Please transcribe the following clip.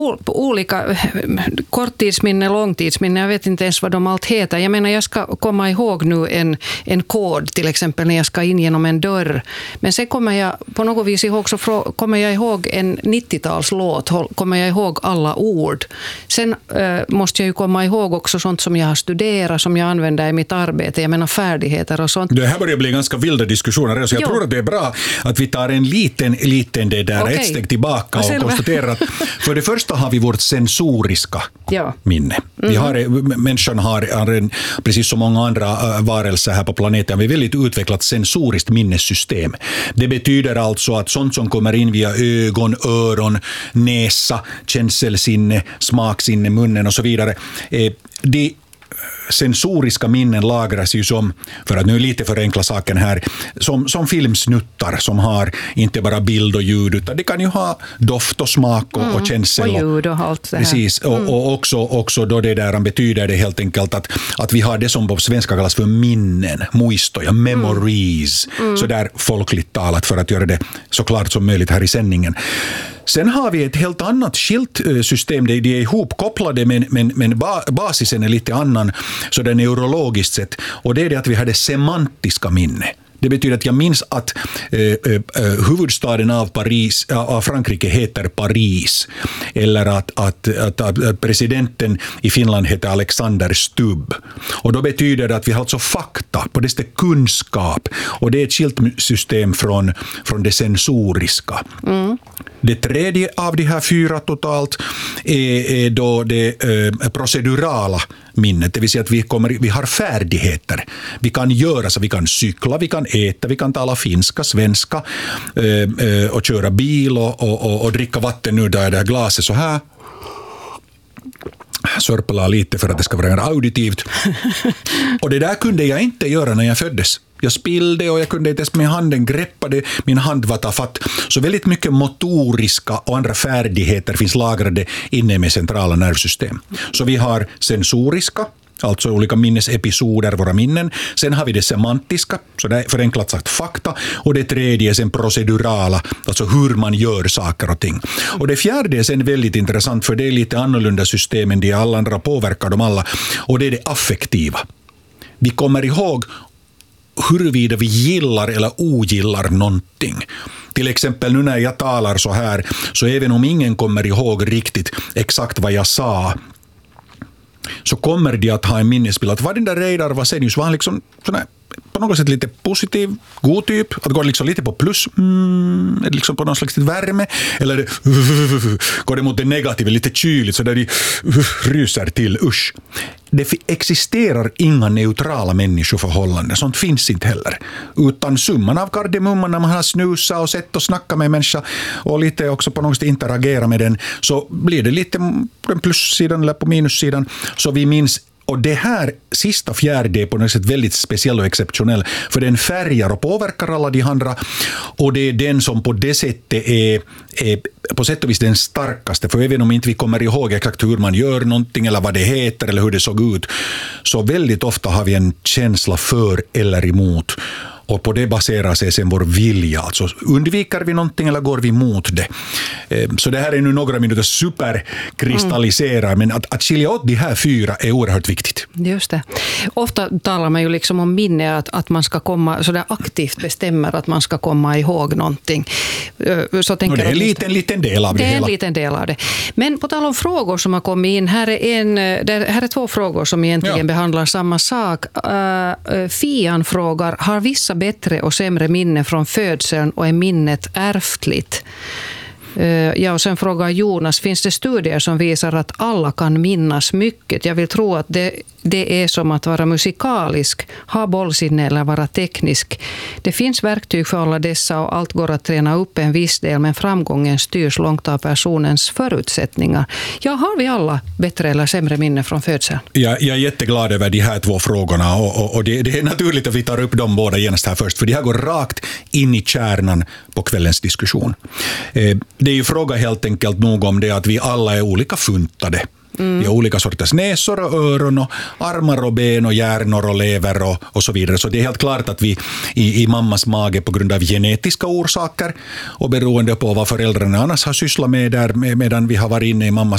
olika korttidsminne, långtidsminne, jag vet inte ens vad de allt heter. Jag menar, jag ska komma ihåg nu en kod till exempel när jag ska in genom en dörr. Men sen kommer jag på något vis ihåg, så kommer jag ihåg en 90-talslåt, kommer jag ihåg alla ord. Sen måste jag ju komma ihåg också sånt som jag har studerat, som jag använder i mitt arbete, jag menar färdigheter och sånt. Det här börjar bli ganska vilda diskussioner, så jag tror att det är bra att vi tar en liten det där, ett steg tillbaka och konstaterar att för det första har vi vårt sensoriska minne. Vi har, människan har en, precis som många andra varelser här på planeten, vi har väldigt utvecklat sensoriskt minnessystem. Det betyder alltså att sånt som kommer in via ögon, öron, näsa, känselsinne, smaksinne, munnen och så vidare, det sensoriska minnen lagras ju som, för att nu lite förenkla saken här, som filmsnuttar som har inte bara bild och ljud, utan det kan ju ha doft och smak och känsel. Och ljud och allt det här. Precis, och också då det där betyder det helt enkelt att vi har det som på svenska kallas för minnen, muistoja, memories, så där folkligt talat för att göra det så klart som möjligt här i sändningen. Sen har vi ett helt annat skilt system, de är ihopkopplade men basisen är lite annan så det är neurologiskt sett, och det är det att vi har det semantiska minne. Det betyder att jag minns att huvudstaden av Frankrike heter Paris, eller att presidenten i Finland heter Alexander Stubb. Och då betyder det att vi har alltså fakta, på det sättet kunskap, och det är ett skilt system från det sensoriska. Det tredje av de här 4 totalt är då det procedurala minnet, det vill säga att vi har färdigheter. Vi kan göra så, vi kan cykla, vi kan äta, vi kan tala finska, svenska och köra bil och dricka vatten nu där det här glaset så här. Sörpla lite för att det ska vara mer auditivt. Och det där kunde jag inte göra när jag föddes. Jag spillde och jag kunde inte ens med handen greppa det. Min hand var tafatt. Så väldigt mycket motoriska och andra färdigheter finns lagrade inne med centrala nervsystem. Så vi har sensoriska, alltså olika minnesepisoder, våra minnen. Sen har vi det semantiska, så det är förenklat sagt fakta. Och det tredje är sen procedurala, alltså hur man gör saker och ting. Och det fjärde är sen väldigt intressant, för det är lite annorlunda system än de alla andra, påverkar de alla. Och det är det affektiva. Vi kommer ihåg huruvida vi gillar eller ogillar någonting. Till exempel nu när jag talar så här, så även om ingen kommer ihåg riktigt exakt vad jag sa, så kommer de att ha en minnesbild att vad den där Reidar var sen just var han liksom sådär, på något sätt lite positiv, god typ, att går liksom lite på plus, liksom på någon slags värme, eller går det mot det negativa, lite kyligt, så där de ryser till, usch. Det existerar inga neutrala människoförhållanden, sånt finns inte heller. Utan summan av kardemumman när man har snusat och sett och snackat med en människa och lite också på något sätt interagera med den, så blir det lite på den plussidan eller på minussidan, så vi minns. Och det här sista fjärde är på något sätt väldigt speciell och exceptionell, för den färgar och påverkar alla de andra, och det är den som på det sättet är på sätt och vis den starkaste, för även om inte vi kommer ihåg exakt hur man gör någonting eller vad det heter eller hur det såg ut, så väldigt ofta har vi en känsla för eller emot. Och på det baserar sig sen vår vilja. Alltså undviker vi någonting eller går vi mot det? Så det här är nu några minuter superkristalliserar. Men att skilja åt de här 4 är oerhört viktigt. Just det. Ofta talar man ju liksom om minne, att man ska komma, så där aktivt bestämmer att man ska komma ihåg någonting. Så tänker det är en liten del av det hela. Det är en liten del av det. Men på tal om frågor som har kommit in, här är 2 frågor som egentligen behandlar samma sak. Fian frågar, har vissa bättre och sämre minne från födseln och är minnet ärftligt? Ja, och sen frågar Jonas, finns det studier som visar att alla kan minnas mycket? Jag vill tro att det är som att vara musikalisk, ha bollsinne eller vara teknisk. Det finns verktyg för alla dessa och allt går att träna upp en viss del, men framgången styrs långt av personens förutsättningar. Ja, har vi alla bättre eller sämre minne från födseln? Jag är jätteglad över de här 2 frågorna och det är naturligt att vi tar upp dem båda genast här först, för de här går rakt in i kärnan på kvällens diskussion. Det är ju fråga helt enkelt nog om det att vi alla är olika funtade. Vi har olika sorters näsor och öron och armar och ben och hjärnor och lever och så vidare. Så det är helt klart att vi i mammas mage på grund av genetiska orsaker och beroende på vad föräldrarna annars har sysslat med där medan vi har varit inne i mammas